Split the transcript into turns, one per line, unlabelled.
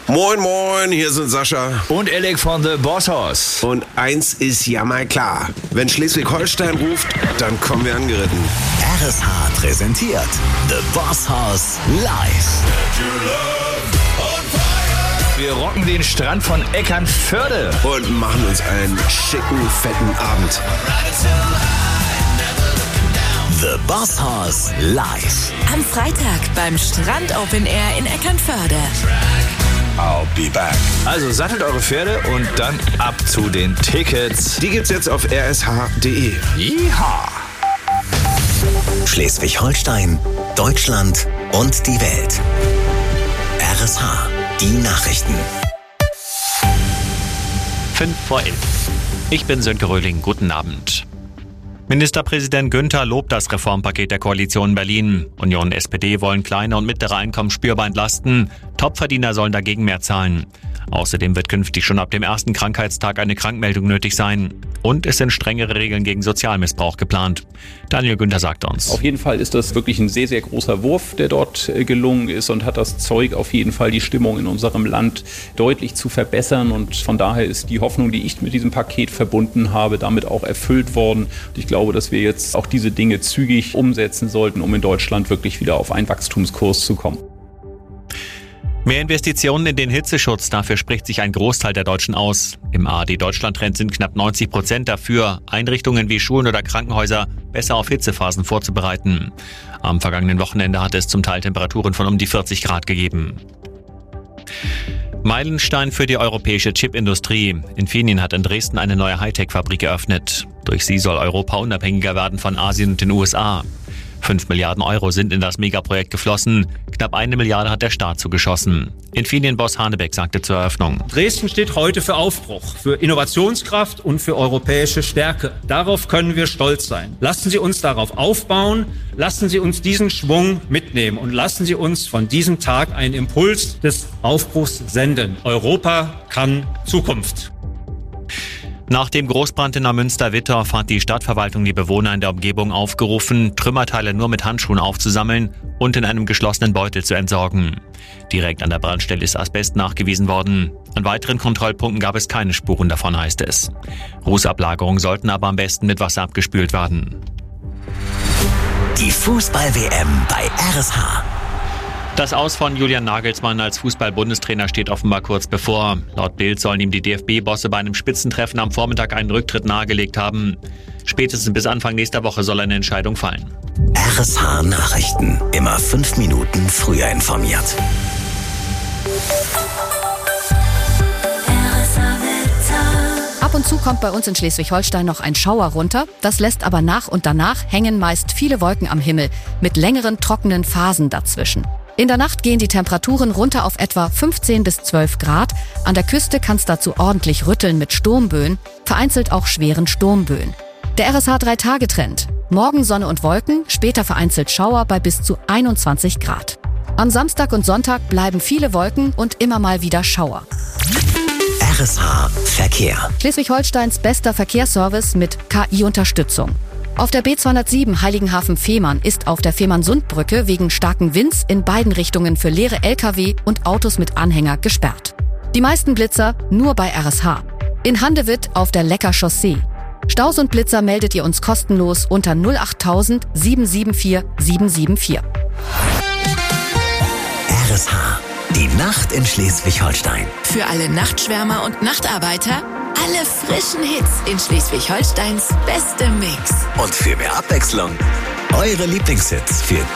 Moin moin, hier sind Sascha.
Und Alec von The Boss House.
Und eins ist ja mal klar, wenn Schleswig-Holstein ruft, dann kommen wir angeritten.
RSH präsentiert The Boss House live.
Wir rocken den Strand von Eckernförde.
Und machen uns einen schicken, fetten Abend.
The Boss House live.
Am Freitag beim Strand Open Air in Eckernförde.
I'll be back.
Also sattelt eure Pferde und dann ab zu den Tickets.
Die gibt's jetzt auf rsh.de.
Yeehaw!
Schleswig-Holstein, Deutschland und die Welt. RSH, die Nachrichten.
11:05. Ich bin Sönke Röhling. Guten Abend. Ministerpräsident Günther lobt das Reformpaket der Koalition in Berlin. Union und SPD wollen kleine und mittlere Einkommen spürbar entlasten. Topverdiener sollen dagegen mehr zahlen. Außerdem wird künftig schon ab dem ersten Krankheitstag eine Krankmeldung nötig sein. Und es sind strengere Regeln gegen Sozialmissbrauch geplant. Daniel Günther sagt uns.
Auf jeden Fall ist das wirklich ein sehr, sehr großer Wurf, der dort gelungen ist und hat das Zeug, auf jeden Fall die Stimmung in unserem Land deutlich zu verbessern. Und von daher ist die Hoffnung, die ich mit diesem Paket verbunden habe, damit auch erfüllt worden. Und ich glaube, dass wir jetzt auch diese Dinge zügig umsetzen sollten, um in Deutschland wirklich wieder auf einen Wachstumskurs zu kommen.
Mehr Investitionen in den Hitzeschutz, dafür spricht sich ein Großteil der Deutschen aus. Im ARD-Deutschland-Trend sind knapp 90% dafür, Einrichtungen wie Schulen oder Krankenhäuser besser auf Hitzephasen vorzubereiten. Am vergangenen Wochenende hatte es zum Teil Temperaturen von um die 40 Grad gegeben. Meilenstein für die europäische Chipindustrie. Infineon hat in Dresden eine neue Hightech-Fabrik eröffnet. Durch sie soll Europa unabhängiger werden von Asien und den USA. 5 Milliarden Euro sind in das Megaprojekt geflossen. Knapp 1 Milliarde hat der Staat zugeschossen. Infineon-Boss Hanebeck sagte zur Eröffnung:
Dresden steht heute für Aufbruch, für Innovationskraft und für europäische Stärke. Darauf können wir stolz sein. Lassen Sie uns darauf aufbauen, lassen Sie uns diesen Schwung mitnehmen und lassen Sie uns von diesem Tag einen Impuls des Aufbruchs senden. Europa kann Zukunft.
Nach dem Großbrand in Neumünster-Wittorf hat die Stadtverwaltung die Bewohner in der Umgebung aufgerufen, Trümmerteile nur mit Handschuhen aufzusammeln und in einem geschlossenen Beutel zu entsorgen. Direkt an der Brandstelle ist Asbest nachgewiesen worden. An weiteren Kontrollpunkten gab es keine Spuren davon, heißt es. Rußablagerungen sollten aber am besten mit Wasser abgespült werden.
Die Fußball-WM bei RSH.
Das Aus von Julian Nagelsmann als Fußball-Bundestrainer steht offenbar kurz bevor. Laut Bild sollen ihm die DFB-Bosse bei einem Spitzentreffen am Vormittag einen Rücktritt nahegelegt haben. Spätestens bis Anfang nächster Woche soll eine Entscheidung fallen.
RSH Nachrichten. Immer 5 Minuten früher informiert.
Ab und zu kommt bei uns in Schleswig-Holstein noch ein Schauer runter. Das lässt aber nach und danach hängen meist viele Wolken am Himmel mit längeren trockenen Phasen dazwischen. In der Nacht gehen die Temperaturen runter auf etwa 15 bis 12 Grad. An der Küste kann es dazu ordentlich rütteln mit Sturmböen, vereinzelt auch schweren Sturmböen. Der RSH 3-Tage-Trend. Morgen Sonne und Wolken, später vereinzelt Schauer bei bis zu 21 Grad. Am Samstag und Sonntag bleiben viele Wolken und immer mal wieder Schauer.
RSH Verkehr.
Schleswig-Holsteins bester Verkehrsservice mit KI-Unterstützung. Auf der B207 Heiligenhafen-Fehmarn ist auf der Fehmarn-Sund-Brücke wegen starken Winds in beiden Richtungen für leere Lkw und Autos mit Anhänger gesperrt. Die meisten Blitzer nur bei RSH. In Handewitt auf der Lecker Chaussee. Staus und Blitzer meldet ihr uns kostenlos unter 08000 774 774.
RSH. Die Nacht in Schleswig-Holstein.
Für alle Nachtschwärmer und Nachtarbeiter alle frischen Hits in Schleswig-Holsteins bestem Mix.
Und für mehr Abwechslung, eure Lieblingshits für